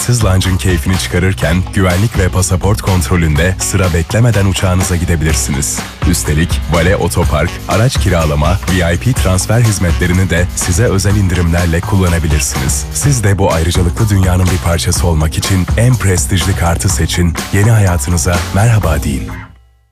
ücretsiz lounge'ın keyfini çıkarırken güvenlik ve pasaport kontrolünde sıra beklemeden uçağınıza gidebilirsiniz. Üstelik vale otopark, araç kiralama, VIP transfer hizmetlerini de size özel indirimlerle kullanabilirsiniz. Siz de bu ayrıcalıklı dünyanın bir parçası olmak için en prestijli kartı seçin, yeni hayatınıza merhaba deyin.